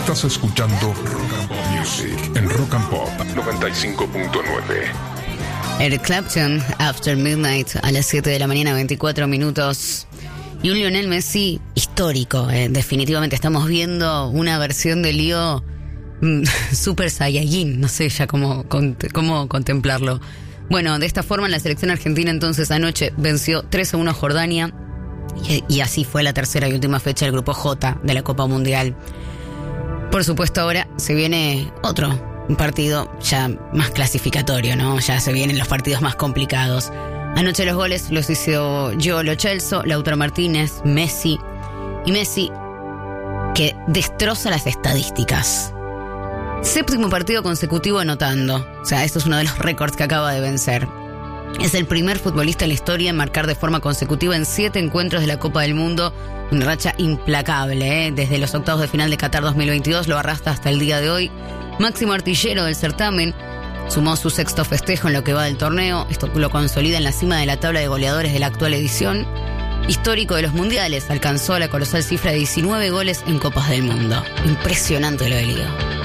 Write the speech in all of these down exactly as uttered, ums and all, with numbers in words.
Estás escuchando Rock and Pop Music en Rock and Pop noventa y cinco punto nueve. Eric Clapton, After Midnight, a las siete de la mañana, veinticuatro minutos. Y un Lionel Messi histórico, eh. definitivamente. Estamos viendo una versión de Leo mm, Super Saiyajin, no sé ya cómo, cómo contemplarlo. Bueno, de esta forma la selección argentina entonces anoche venció tres a uno a Jordania y, y así fue la tercera y última fecha del grupo J de la Copa Mundial. Por supuesto ahora se viene otro, un partido ya más clasificatorio, ¿no? Ya se vienen los partidos más complicados. Anoche los goles los hizo Joao Lo Celso, Lautaro Martínez, Messi. Y Messi que destroza las estadísticas. Séptimo partido consecutivo anotando. O sea, esto es uno de los récords que acaba de vencer. Es el primer futbolista en la historia en marcar de forma consecutiva en siete encuentros de la Copa del Mundo. Una racha implacable, ¿eh? Desde los octavos de final de Qatar dos mil veintidós lo arrastra hasta el día de hoy. Máximo artillero del certamen. Sumó su sexto festejo en lo que va del torneo. Esto lo consolida en la cima de la tabla de goleadores de la actual edición. Histórico de los mundiales. Alcanzó la colosal cifra de diecinueve goles en Copas del Mundo. Impresionante lo de Leo.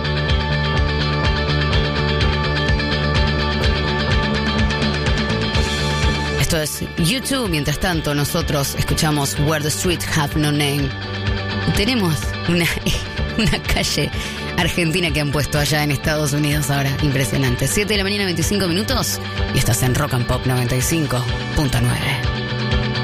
Esto es YouTube. Mientras tanto, nosotros escuchamos Where the Streets Have No Name. Y tenemos una, una calle argentina que han puesto allá en Estados Unidos ahora. Impresionante. siete de la mañana, veinticinco minutos. Y estás en Rock and Pop noventa y cinco punto nueve.